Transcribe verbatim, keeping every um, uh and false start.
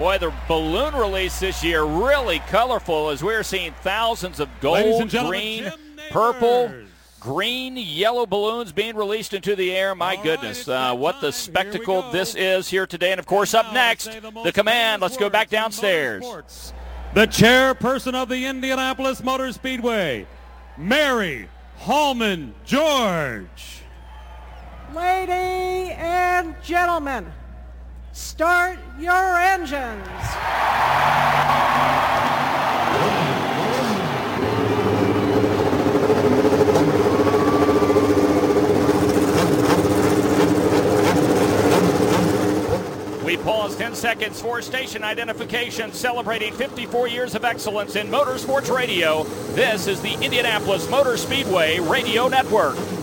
Boy, the balloon release this year really colorful as we're seeing thousands of gold, green, purple, green, yellow balloons being released into the air. My All goodness, right, uh, what the time. spectacle Here we go. this is here today. And, of course, up Now, next, say the the most command. Let's go back famous downstairs. words in motorsports. The chairperson of the Indianapolis Motor Speedway, Mary Hallman George. Ladies and gentlemen, start your engines. We pause ten seconds for station identification, celebrating fifty-four years of excellence in motorsports radio. This is the Indianapolis Motor Speedway Radio Network.